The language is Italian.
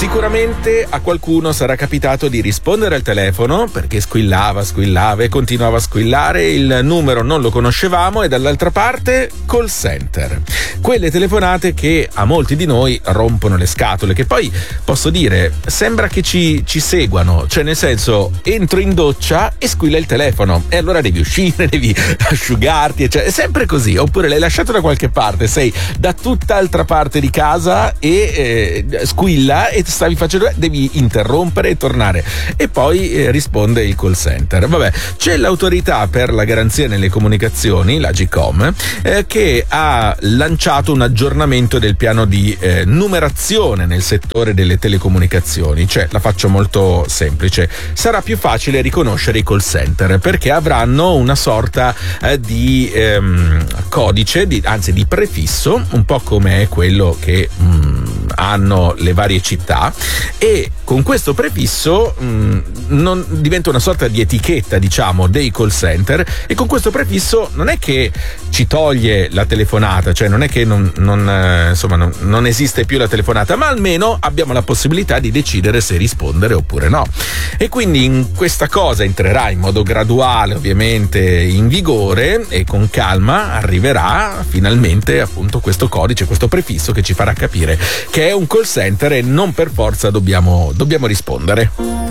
Sicuramente a qualcuno sarà capitato di rispondere al telefono perché squillava e continuava a squillare, il numero non lo conoscevamo e dall'altra parte call center. Quelle telefonate che a molti di noi rompono le scatole, che poi posso dire sembra che ci seguano, cioè nel senso entro in doccia e squilla il telefono e allora devi uscire, devi asciugarti, cioè è sempre così. Oppure l'hai lasciato da qualche parte, sei da tutt'altra parte di casa e squilla e stavi facendo, devi interrompere e tornare e poi risponde il call center. Vabbè, c'è l'autorità per la garanzia nelle comunicazioni, l'Agcom, che ha lanciato un aggiornamento del piano di numerazione nel settore delle telecomunicazioni. Cioè, la faccio molto semplice, sarà più facile riconoscere i call center perché avranno una sorta di codice, anzi di prefisso, un po' come è quello che hanno le varie città, e con questo prefisso non diventa una sorta di etichetta, diciamo, dei call center, e con questo prefisso non è che ci toglie la telefonata, cioè non è che non esiste più la telefonata, ma almeno abbiamo la possibilità di decidere se rispondere oppure no. E quindi in questa cosa entrerà in modo graduale, ovviamente, in vigore, e con calma arriverà finalmente appunto questo codice, questo prefisso che ci farà capire che è un call center e non per forza dobbiamo rispondere.